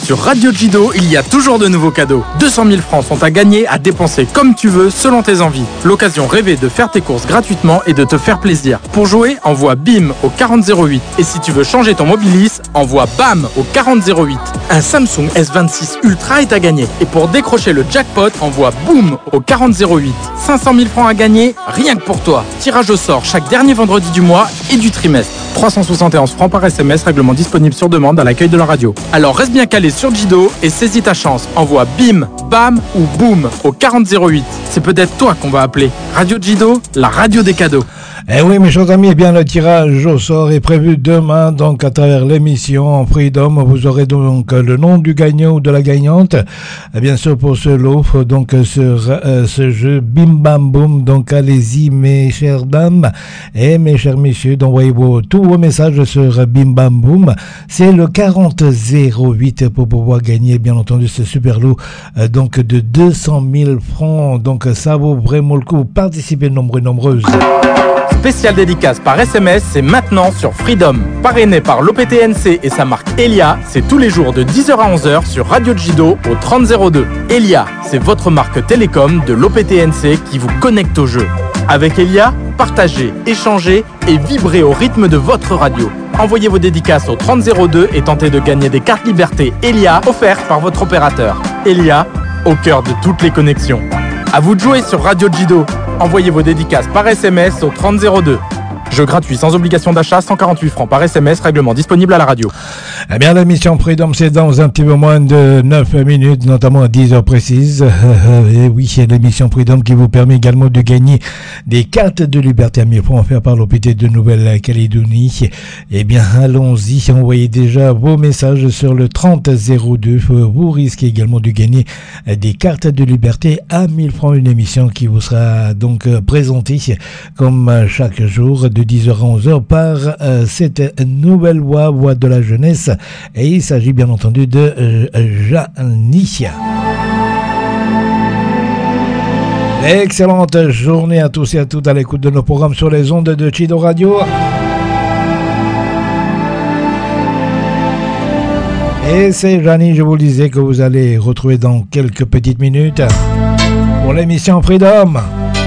Sur Radio Jido, il y a toujours de nouveaux cadeaux. 200 000 francs sont à gagner, à dépenser comme tu veux, selon tes envies. L'occasion rêvée de faire tes courses gratuitement et de te faire plaisir. Pour jouer, envoie BIM au 4008. Et si tu veux changer ton Mobilis, envoie BAM au 4008. Un Samsung S26 Ultra est à gagner. Et pour décrocher le jackpot, envoie BOOM au 4008. 500 000 francs à gagner, rien que pour toi. Tirage au sort chaque dernier vendredi du mois et du trimestre. 371 francs par SMS, règlement disponible sur demande à l'accueil de la radio. Alors reste bien calé sur Jido et saisis ta chance. Envoie BIM, BAM ou BOOM au 4008. C'est peut-être toi qu'on va appeler. Radio Jido, la radio des cadeaux. Eh oui, mes chers amis, eh bien, le tirage au sort est prévu demain, donc à travers l'émission Freedom. Vous aurez donc le nom du gagnant ou de la gagnante, bien sûr, pour ce lot, donc sur ce jeu Bim Bam Boom. Donc allez-y, mes chères dames et mes chers messieurs, d'envoyer tous vos messages sur Bim Bam Boom. C'est le 4008 pour pouvoir gagner, bien entendu, ce super lot, donc de 200 000 francs. Donc ça vaut vraiment le coup. Participez nombreux et nombreuses. Spécial dédicace par SMS, c'est maintenant sur Freedom. Parrainé par l'OPTNC et sa marque Elia, c'est tous les jours de 10h à 11h sur Radio Jido au 3002. Elia, c'est votre marque télécom de l'OPTNC qui vous connecte au jeu. Avec Elia, partagez, échangez et vibrez au rythme de votre radio. Envoyez vos dédicaces au 3002 et tentez de gagner des cartes liberté Elia offertes par votre opérateur. Elia, au cœur de toutes les connexions. À vous de jouer sur Radio Jido. Envoyez vos dédicaces par SMS au 3002. Jeu gratuit sans obligation d'achat, 148 francs par SMS, règlement disponible à la radio. Eh bien, l'émission Freedom, c'est dans un petit peu moins de 9 minutes, notamment à 10 heures précises. Et oui, c'est l'émission Freedom qui vous permet également de gagner des cartes de liberté à 1000 francs offertes par l'OPT de Nouvelle-Calédonie. Eh bien, allons-y, envoyez déjà vos messages sur le 3002. Vous risquez également de gagner des cartes de liberté à 1000 francs, une émission qui vous sera donc présentée comme chaque jour de 10h à 11h par cette nouvelle voix de la jeunesse, et il s'agit bien entendu de Janie. Excellente journée à tous et à toutes à l'écoute de nos programmes sur les ondes de Jido Radio. Et c'est Janie, je vous le disais, que vous allez retrouver dans quelques petites minutes pour l'émission Freedom.